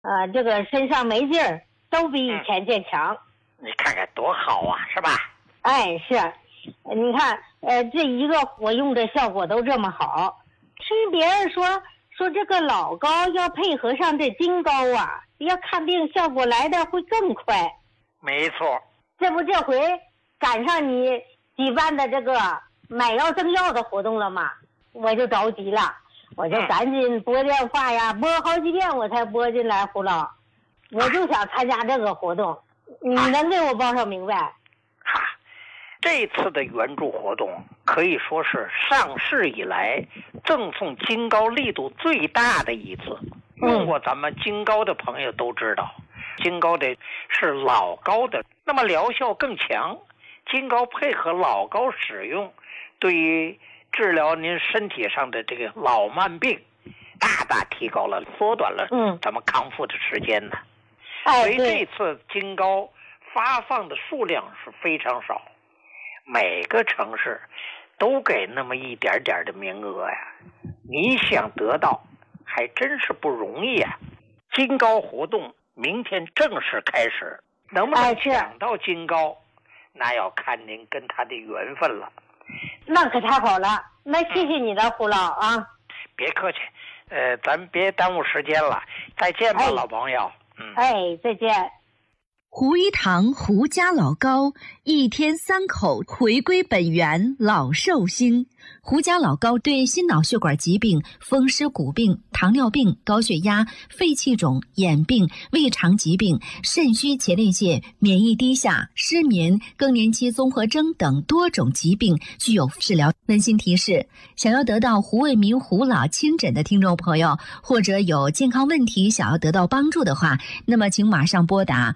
这个身上没劲儿，都比以前健强。 你看看多好啊，是吧？ 哎，是，你看，这一个活用的效果都这么好。听别人说这个老高要配合上这金高啊，要看病效果来的会更快。 没错， 这回赶上你举办的这个买药赠药的活动了嘛，我就着急了，我就赶紧拨电话呀，拨好几遍我才拨进来胡老，我就想参加这个活动，你能给我报上明白？ 这次的援助活动可以说是上市以来赠送金高力度最大的一次。用过咱们金高的朋友都知道，金高的是老高的，那么疗效更强。金高配合老高使用，对于治疗您身体上的这个老慢病，大大提高了，缩短了咱们康复的时间呢。所以这次金高发放的数量是非常少。每个城市都给那么一点点的名额呀，你想得到还真是不容易啊。金高活动明天正式开始，能不能抢到金高，那要看您跟他的缘分了。 那可太好了，那谢谢你的胡老啊。 别客气，咱别耽误时间了，再见吧，老朋友。 再见。 胡一堂胡家老高1天3口回归本源，老寿星。胡家老高对心脑血管疾病、风湿骨病、糖尿病、高血压、肺气肿、眼病、胃肠疾病、肾虚前列腺、免疫低下、失眠、更年期综合征等多种疾病具有治疗。温馨提示：想要得到胡卫民胡老亲诊的听众朋友，或者有健康问题想要得到帮助的话，那么请马上拨打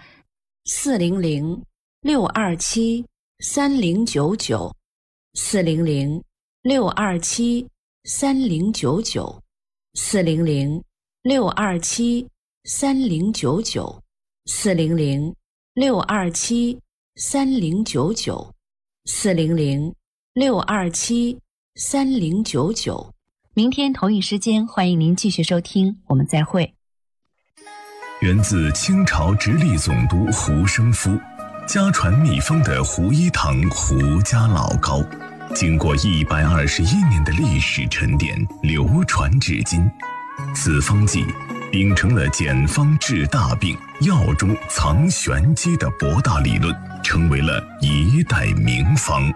400-627-3099，400-627-3099，400-627-3099。明天同一时间，欢迎您继续收听，我们再会。 源自清朝直隶总督胡生夫，家传秘方的胡一堂胡家老高，经过121年的历史沉淀，流传至今。此方剂秉承了简方治大病、药中藏玄机的博大理论，成为了一代名方。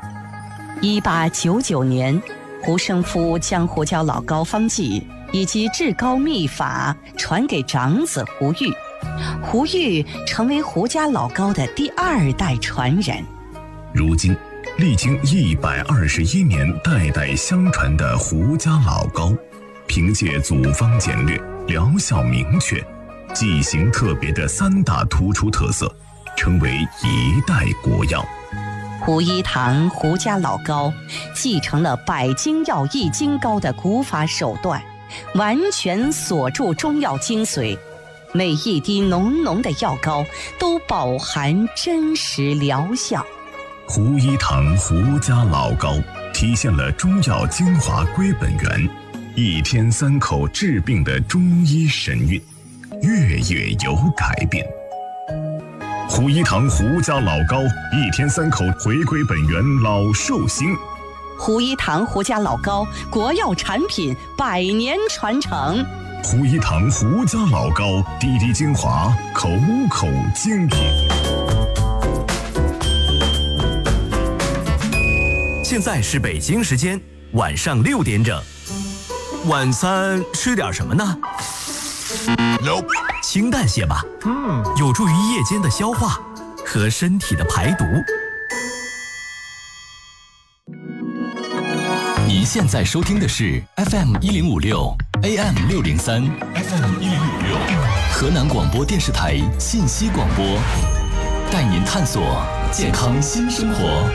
1899年，胡生夫将胡家老高方剂以及治高秘法传给长子胡玉，胡玉成为胡家老高的第2代传人。 如今历经121年代代相传的胡家老高，凭借组方简略、疗效明确、剂型特别的3大突出特色，成为一代国药。 胡一堂胡家老高继承了百金药一金高的古法手段，完全锁住中药精髓，每一滴浓浓的药膏都饱含真实疗效。 胡一堂胡家老高体现了中药精华归本源，1天3口治病的中医神韵，月月有改变。胡一堂胡家老高1天3口回归本源，老寿星。 胡一堂胡家老高国药产品100年传承。 胡一堂胡家老高滴滴精华，口口精品。 现在是北京时间晚上6点整。晚餐吃点什么呢？清淡些吧，有助于夜间的消化和身体的排毒。您现在收听的是 FM1056 AM603 FM1056 河南广播电视台信息广播，带您探索健康新生活。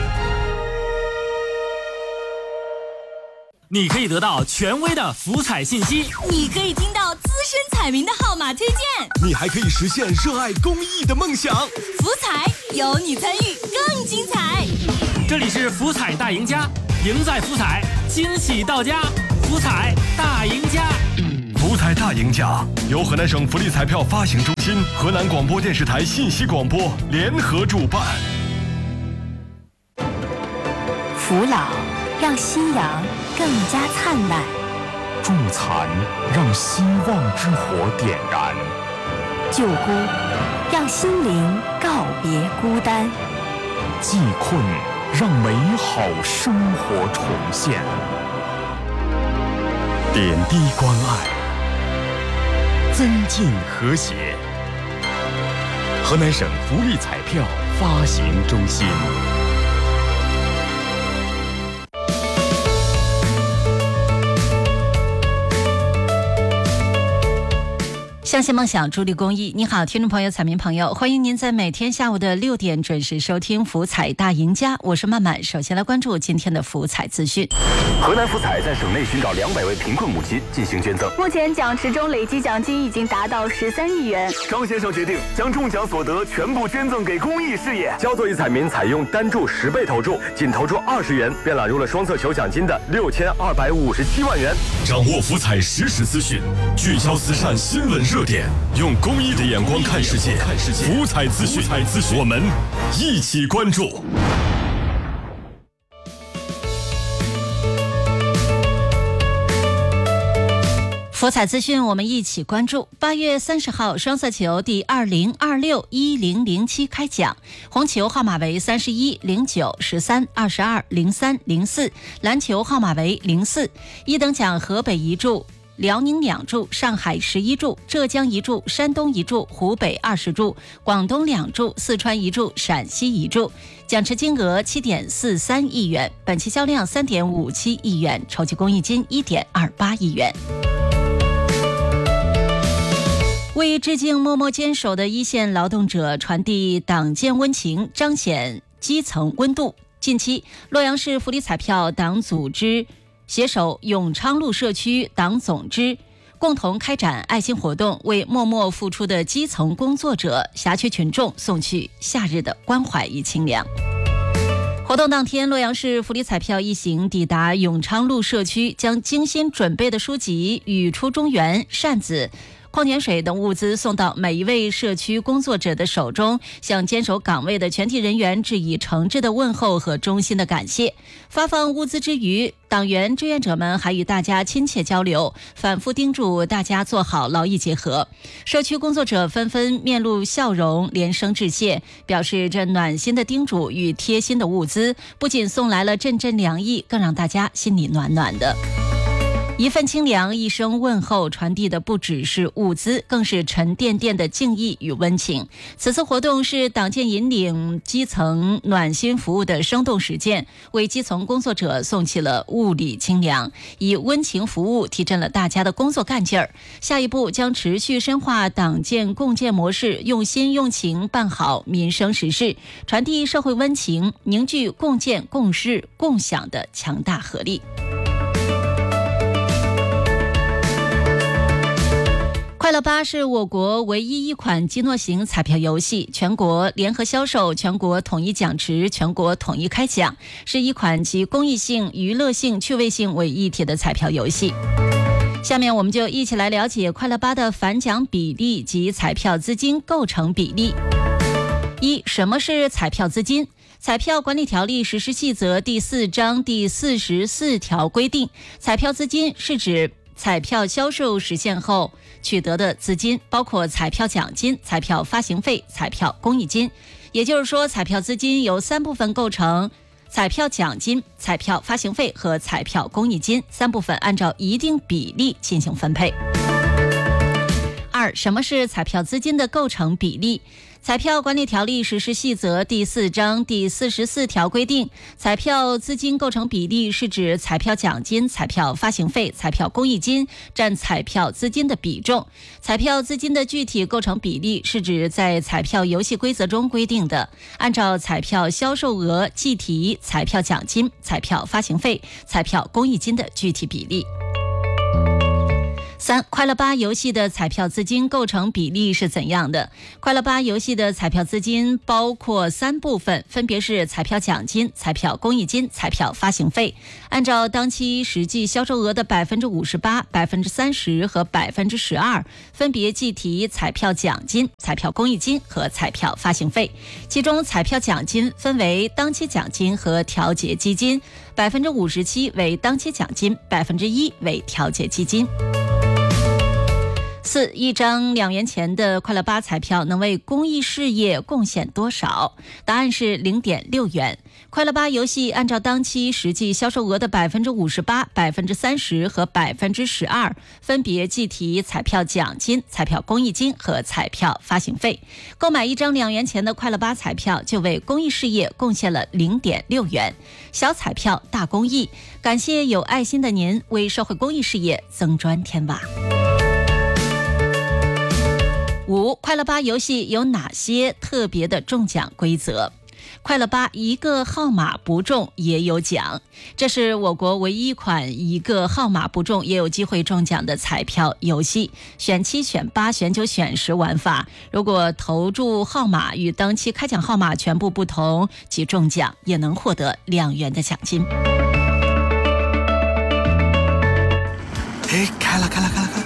你可以得到权威的福彩信息， 你可以听到资深彩民的号码推荐， 你还可以实现热爱公益的梦想。 福彩有你参与更精彩。 这里是福彩大赢家，赢在福彩，惊喜到家，福彩大赢家。福福彩大赢家由河南省福利彩票发行中心、河南广播电视台信息广播联合主办。 扶老让夕阳更加灿烂， 助残让希望之火点燃， 救孤让心灵告别孤单， 济困让美好生活重现。 点滴关爱，增进和谐。河南省福利彩票发行中心。 相信梦想，助力公益。你好，听众朋友、彩民朋友，欢迎您在每天下午的6点准时收听福彩大赢家，我是曼曼。首先来关注今天的福彩资讯。 河南福彩在省内寻找200位贫困母亲进行捐赠， 目前奖池中累计奖金已经达到13亿元。 张先生决定将中奖所得全部捐赠给公益事业。焦作一彩民采用单注10倍投注，仅投注20元，便揽入了双色球奖金的6257万元。 掌握福彩实时资讯，聚焦慈善新闻热点，用公益的眼光看世界。福彩资讯，我们一起关注。 福彩资讯，我们一起关注。8月30号，双色球第20261007开奖，红球号码为31、09、13、22、03、04，蓝球号码为04。一等奖河北1注、辽宁2注、上海11注、浙江1注、山东1注、湖北20注、广东2注、四川1注、陕西1注，奖池金额7.43亿元，本期销量3.57亿元，筹集公益金1.28亿元。为致敬默默坚守的一线劳动者，传递党建温情，彰显基层温度。近期，洛阳市福利彩票党组织携手永昌路社区党总支共同开展爱心活动，为默默付出的基层工作者、辖区群众送去夏日的关怀与清凉。活动当天，洛阳市福利彩票一行抵达永昌路社区，将精心准备的书籍、语出中原、扇子、矿泉水等物资送到每一位社区工作者的手中，向坚守岗位的全体人员致以诚挚的问候和衷心的感谢。发放物资之余，党员志愿者们还与大家亲切交流，反复叮嘱大家做好劳逸结合。社区工作者纷纷面露笑容，连声致谢，表示这暖心的叮嘱与贴心的物资不仅送来了阵阵凉意，更让大家心里暖暖的。一份清凉，一声问候，传递的不只是物资，更是沉甸甸的敬意与温情。此次活动是党建引领基层暖心服务的生动实践，为基层工作者送去了物理清凉，以温情服务提振了大家的工作干劲儿。下一步将持续深化党建共建模式，用心用情办好民生实事，传递社会温情，凝聚共建共事共享的强大合力。快乐8是我国唯一一款基诺型彩票游戏，全国联合销售，全国统一奖池，全国统一开奖，是一款集公益性、娱乐性、趣味性为一体的彩票游戏。下面我们就一起来了解快乐8的返奖比例及彩票资金构成比例。1. 什么是彩票资金？彩票管理条例实施细则第4章第44条规定，彩票资金是指彩票销售实现后取得的资金，包括彩票奖金、彩票发行费、彩票公益金。也就是说，彩票资金由3部分构成：彩票奖金、彩票发行费和彩票公益金，3部分按照一定比例进行分配。2. 什么是彩票资金的构成比例？彩票管理条例实施细则第4章第44条规定，彩票资金构成比例是指彩票奖金、彩票发行费、彩票公益金占彩票资金的比重。彩票资金的具体构成比例是指在彩票游戏规则中规定的，按照彩票销售额计提彩票奖金、彩票发行费、彩票公益金的具体比例。 3. 快乐8游戏的彩票资金构成比例是怎样的？快乐8游戏的彩票资金包括3部分，分别是彩票奖金、彩票公益金、彩票发行费。按照当期实际销售额的 58%、30% 和 12%， 分别计提彩票奖金、彩票公益金和彩票发行费。其中彩票奖金分为当期奖金和调节基金，57%为当期奖金，1%为调节基金。4. 一张2元钱的快乐8彩票能为公益事业贡献多少？答案是 0.6 元。快乐8游戏按照当期实际销售额的 58%、30% 和 12%， 分别计提彩票奖金、彩票公益金和彩票发行费。购买一张2元钱的快乐8彩票就为公益事业贡献了 0.6 元。小彩票大公益，感谢有爱心的您为社会公益事业增砖添瓦。5. 快乐8游戏有哪些特别的中奖规则？快乐8一个号码不中也有奖，这是我国唯一一款一个号码不中也有机会中奖的彩票游戏。选7、选8、选9、选10玩法，如果投注号码与当期开奖号码全部不同，即中奖也能获得2元的奖金。 哎，开了！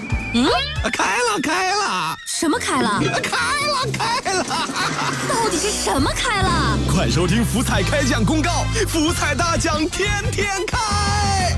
开了！ 什么开了？ 开了！ 到底是什么开了？ 快收听福彩开奖公告，福彩大奖天天开！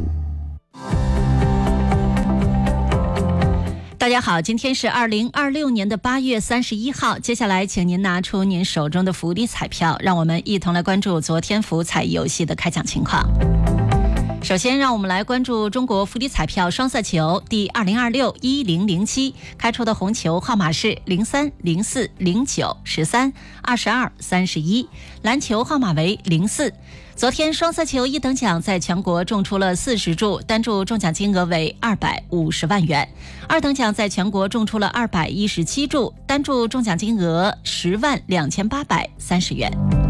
大家好，今天是2026年的8月31号，接下来请您拿出您手中的福利彩票，让我们一同来关注昨天福彩游戏的开奖情况。首先让我们来关注中国福利彩票双色球第2026-1007，开出的红球号码是03、04、09、13、22、31，蓝球号码为04。昨天双色球一等奖在全国中出了40注，单注中奖金额为250万元；二等奖在全国中出了217注，单注中奖金额102830元。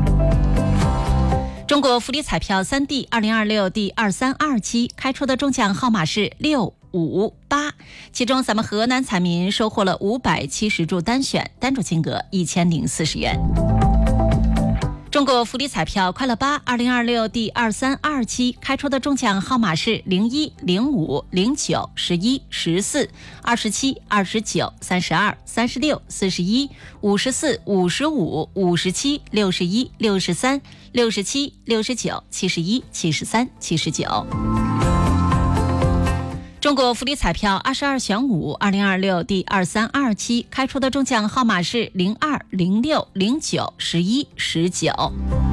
中国福利彩票3D 2026第2327期开出的中奖号码是6、5、8，其中咱们河南彩民收获了570注单选，单注金额1040元。中国福利彩票快乐8 2026第2327期开出的中奖号码是01、05、09、11、14、27、29、32、36、41、54、55、57、61、63、67、69、71、73、79。中国福利彩票22选5 2026第2327期开出的中奖号码是02、06、09、11、19。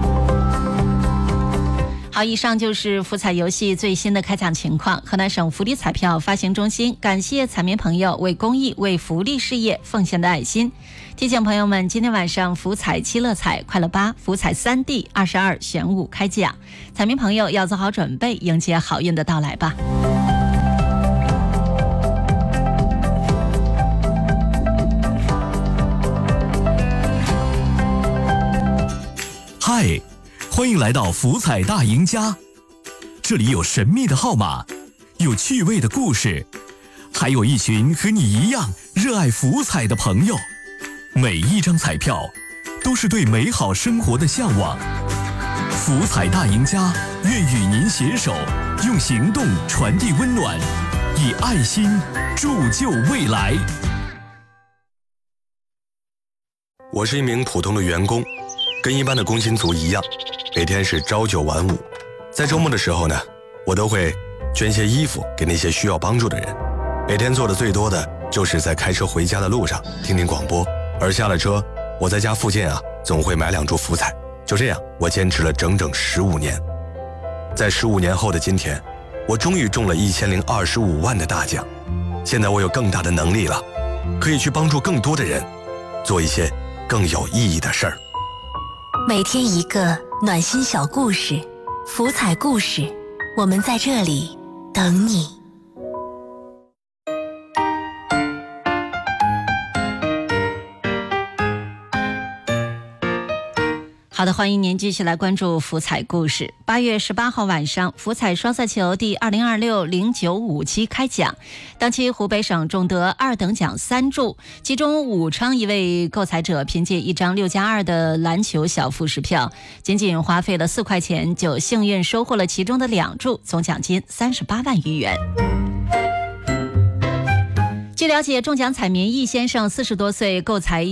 好，以上就是福彩游戏最新的开奖情况。河南省福利彩票发行中心感谢彩民朋友为公益、为福利事业奉献的爱心。提醒朋友们，今天晚上福彩7乐彩快乐8福彩3D 22选5开奖，彩民朋友要做好准备，迎接好运的到来吧。 嗨，欢迎来到福彩大赢家，这里有神秘的号码，有趣味的故事，还有一群和你一样热爱福彩的朋友。每一张彩票都是对美好生活的向往。福彩大赢家愿与您携手，用行动传递温暖，以爱心铸就未来。 我是一名普通的员工，跟一般的工薪族一样，每天是朝9晚5。在周末的时候呢，我都会捐些衣服给那些需要帮助的人。每天做的最多的就是在开车回家的路上听听广播，而下了车，我在家附近总会买2注福彩。就这样，我坚持了整整15年。在15年后的今天，我终于中了1025万的大奖。现在我有更大的能力了，可以去帮助更多的人，做一些更有意义的事儿。 每天一个暖心小故事，福彩故事，我们在这里等你。 好的，欢迎您继续来关注福彩故事。8月18号晚上，福彩双色球第2026-095期开奖，当期湖北省众得2等奖3注，其中武昌一位购彩者凭借一张6+2的篮球小副食票，仅仅花费了4块钱就幸运收获了其中的2注，总奖金38万余元。据了解，中奖彩民易先生40多岁，购彩